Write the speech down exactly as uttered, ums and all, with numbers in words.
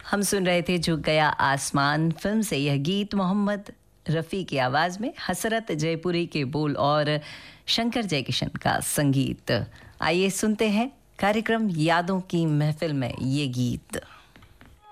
हम सुन रहे थे झुक गया आसमान फिल्म से यह गीत मोहम्मद रफ़ी की आवाज़ में, हसरत जयपुरी के बोल और शंकर जयकिशन का संगीत। आइए सुनते हैं कार्यक्रम यादों की महफिल में ये गीत।